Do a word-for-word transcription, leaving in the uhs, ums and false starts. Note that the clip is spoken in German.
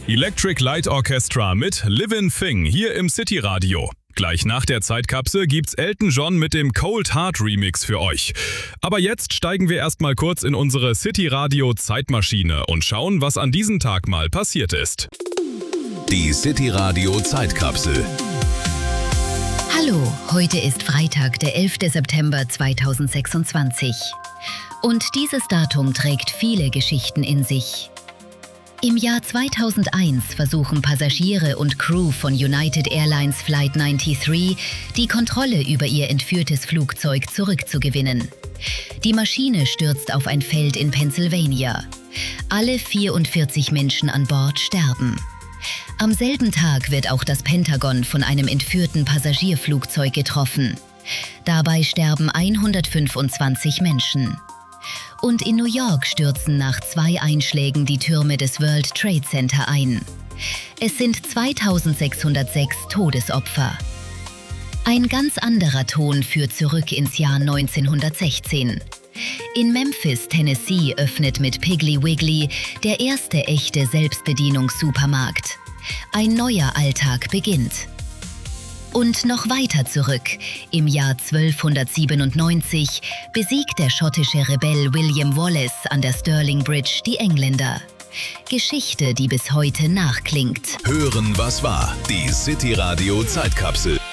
Electric Light Orchestra mit Livin' Thing hier im City Radio. Gleich nach der Zeitkapsel gibt's Elton John mit dem Cold Heart Remix für euch. Aber jetzt steigen wir erstmal kurz in unsere City Radio Zeitmaschine und schauen, was an diesem Tag mal passiert ist. Die City Radio Zeitkapsel. Hallo, heute ist Freitag, der elfte September zweitausendsechsundzwanzig. Und dieses Datum trägt viele Geschichten in sich. Im Jahr zweitausendeins versuchen Passagiere und Crew von United Airlines Flight dreiundneunzig, die Kontrolle über ihr entführtes Flugzeug zurückzugewinnen. Die Maschine stürzt auf ein Feld in Pennsylvania. Alle vierundvierzig Menschen an Bord sterben. Am selben Tag wird auch das Pentagon von einem entführten Passagierflugzeug getroffen. Dabei sterben hundertfünfundzwanzig Menschen. Und in New York stürzen nach zwei Einschlägen die Türme des World Trade Center ein. Es sind zweitausendsechshundertsechs Todesopfer. Ein ganz anderer Ton führt zurück ins Jahr neunzehnhundertsechzehn. In Memphis, Tennessee, öffnet mit Piggly Wiggly der erste echte Selbstbedienungssupermarkt. Ein neuer Alltag beginnt. Und noch weiter zurück, im Jahr zwölfhundertsiebenundneunzig, besiegt der schottische Rebell William Wallace an der Stirling Bridge die Engländer. Geschichte, die bis heute nachklingt. Hören, was war. Die City Radio Zeitkapsel.